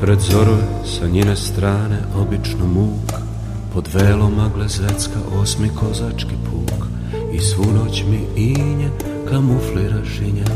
Pred zoru sa njene strane obično muk, pod velom magle zvecka osmi kozački puk. I svu noć mi inje kamuflira šinjel,